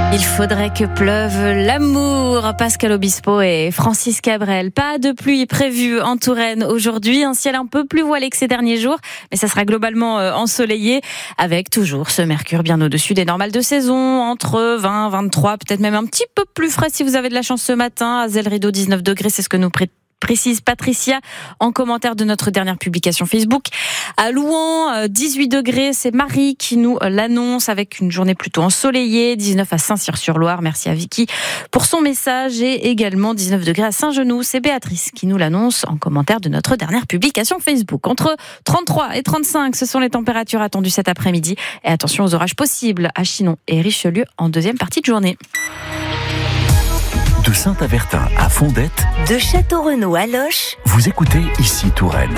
Il faudrait que pleuve l'amour. Pascal Obispo et Francis Cabrel. Pas de pluie prévue en Touraine aujourd'hui. Un ciel un peu plus voilé que ces derniers jours, mais ça sera globalement ensoleillé avec toujours ce mercure bien au-dessus des normales de saison, entre 20, 23, peut-être même un petit peu plus frais si vous avez de la chance ce matin. À Zell-Rideau, 19 degrés, c'est ce que nous précise Patricia en commentaire de notre dernière publication Facebook. À Louan, 18 degrés, c'est Marie qui nous l'annonce avec une journée plutôt ensoleillée, 19 à Saint-Cyr-sur-Loire, merci à Vicky pour son message, et également 19 degrés à Saint-Genoux, c'est Béatrice qui nous l'annonce en commentaire de notre dernière publication Facebook. Entre 33 et 35, ce sont les températures attendues cet après-midi, et attention aux orages possibles à Chinon et Richelieu en deuxième partie de journée. De Saint-Avertin à Fondette, de Château-Renaud à Loches, vous écoutez Ici Touraine.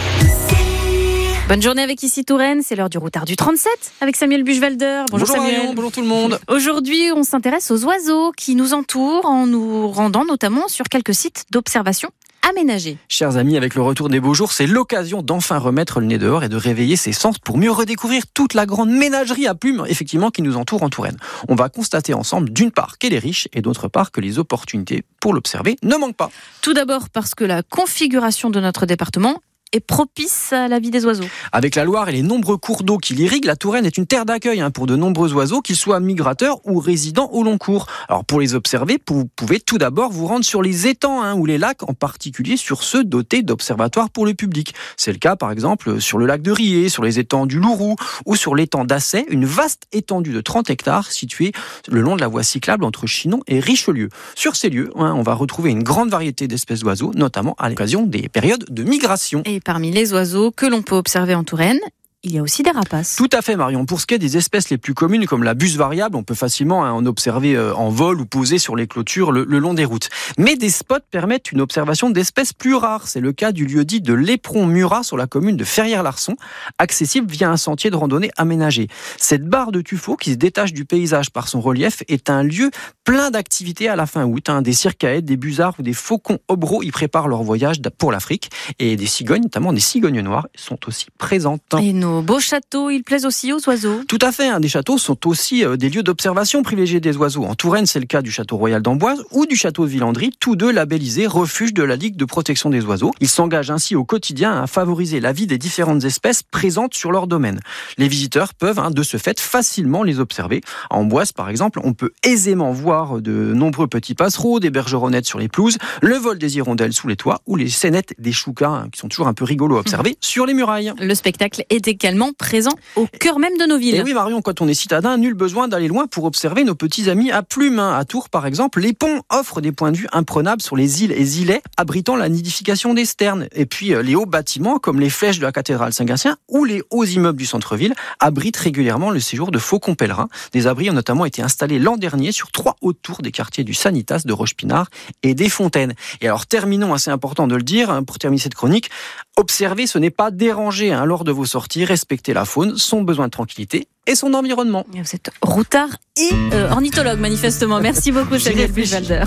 Bonne journée avec Ici Touraine, c'est l'heure du routard du 37 avec Samuel Buchwalder. Bonjour Samuel. Marion, bonjour tout le monde. Aujourd'hui, on s'intéresse aux oiseaux qui nous entourent en nous rendant notamment sur quelques sites d'observation aménagés. Chers amis, avec le retour des beaux jours, c'est l'occasion d'enfin remettre le nez dehors et de réveiller ses sens pour mieux redécouvrir toute la grande ménagerie à plumes, effectivement, qui nous entoure en Touraine. On va constater ensemble, d'une part, qu'elle est riche et d'autre part, que les opportunités pour l'observer ne manquent pas. Tout d'abord parce que la configuration de notre département est propice à la vie des oiseaux. Avec la Loire et les nombreux cours d'eau qui l'irriguent, la Touraine est une terre d'accueil pour de nombreux oiseaux, qu'ils soient migrateurs ou résidents au long cours. Alors pour les observer, vous pouvez tout d'abord vous rendre sur les étangs ou les lacs, en particulier sur ceux dotés d'observatoires pour le public. C'est le cas par exemple sur le lac de Riez, sur les étangs du Lourou ou sur l'étang d'Assay, une vaste étendue de 30 hectares située le long de la voie cyclable entre Chinon et Richelieu. Sur ces lieux, on va retrouver une grande variété d'espèces d'oiseaux, notamment à l'occasion des périodes de migration. Et parmi les oiseaux que l'on peut observer en Touraine, il y a aussi des rapaces. Tout à fait Marion. Pour ce qui est des espèces les plus communes comme la buse variable, on peut facilement en observer en vol ou posé sur les clôtures le long des routes. Mais des spots permettent une observation d'espèces plus rares. C'est le cas du lieu-dit de l'Éperon-Murat sur la commune de Ferrières-Larçon, accessible via un sentier de randonnée aménagé. Cette barre de tuffeau qui se détache du paysage par son relief est un lieu plein d'activités à la fin août. Des circaètes, des busards ou des faucons obros y préparent leur voyage pour l'Afrique. Et des cigognes, notamment des cigognes noires, sont aussi présentes. Et nos beaux châteaux, ils plaisent aussi aux oiseaux. Tout à fait, des châteaux sont aussi des lieux d'observation privilégiés des oiseaux. En Touraine, c'est le cas du château royal d'Amboise ou du château de Villandry, tous deux labellisés refuge de la Ligue de protection des oiseaux. Ils s'engagent ainsi au quotidien à favoriser la vie des différentes espèces présentes sur leur domaine. Les visiteurs peuvent de ce fait facilement les observer. À Amboise, par exemple, on peut aisément voir de nombreux petits passereaux, des bergeronnettes sur les pelouses, le vol des hirondelles sous les toits ou les scénettes des choucas, qui sont toujours un peu rigolos à observer, sur les murailles. Le spectacle est également présent au cœur même de nos villes. Et oui Marion, quand on est citadin, nul besoin d'aller loin pour observer nos petits amis à plumes. À Tours par exemple, les ponts offrent des points de vue imprenables sur les îles et îlets abritant la nidification des sternes. Et puis les hauts bâtiments comme les flèches de la cathédrale Saint-Gatien ou les hauts immeubles du centre-ville abritent régulièrement le séjour de faucons pèlerins. Des abris ont notamment été installés l'an dernier sur 3 hautes tours des quartiers du Sanitas, de Rochepinard et des Fontaines. Et alors terminons, assez important de le dire, pour terminer cette chronique, observer ce n'est pas déranger lors de vos sorties, respecter la faune, son besoin de tranquillité et son environnement. Vous êtes routard et ornithologue manifestement. Merci beaucoup Samuel Buchwalder.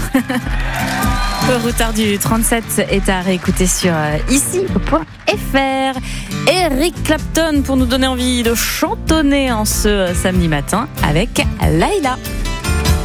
Le routard du 37 est à réécouter sur ici.fr. Eric Clapton pour nous donner envie de chantonner en ce samedi matin avec Laila.